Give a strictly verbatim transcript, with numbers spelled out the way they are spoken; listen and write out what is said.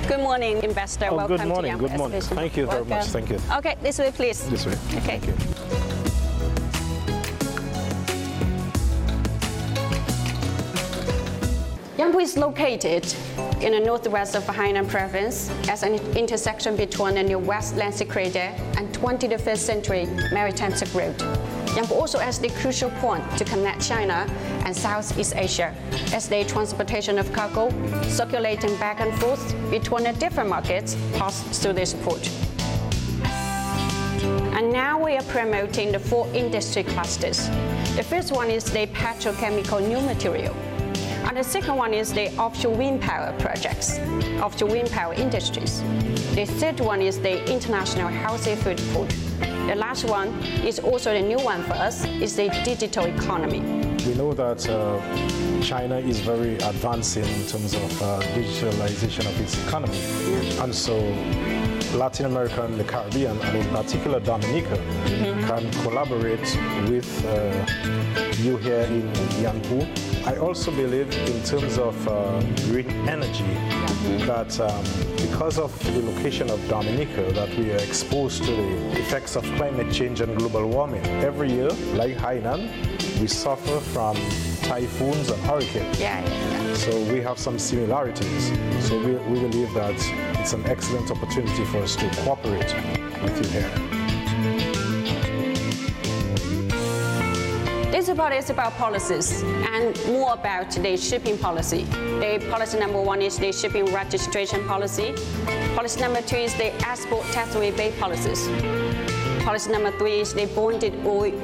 Good morning, investor. Oh, Welcome good morning. to Good morning. Exhibition. Thank you very Welcome. much. Thank you. Okay, this way, please. This way. Okay. Thank you. Yangpu is located in the northwest of Hainan province as an intersection between the New West Land Sea Corridor and twenty-first century maritime Silk Road. Yangpu also has the crucial point to connect China and Southeast Asia as the transportation of cargo circulating back and forth between the different markets pass through this port. And now we are promoting the four industry clusters. The first one is the petrochemical new material. And the second one is the offshore wind power projects, offshore wind power industries. The third one is the international healthy food port. The last one is also the new one for us, is the digital economy. We know that uh, China is very advancing in terms of uh, digitalization of its economy. Yeah. And so Latin America and the Caribbean, and in particular Dominica, mm-hmm. can collaborate with uh, you here in Yangpu. I also believe in terms of uh, green energy, mm-hmm. that um, because of the location of Dominica, that we are exposed to the effects of climate change and global warming. Every year, like Hainan, we suffer from typhoons and hurricanes. Yeah, yeah, yeah. So we have some similarities. So we, we believe that it's an excellent opportunity for us to cooperate with you here. This report is about policies and more about the shipping policy. The policy number one is the shipping registration policy. Policy number two is the export tax rebate policies. Policy number three is the bonded oil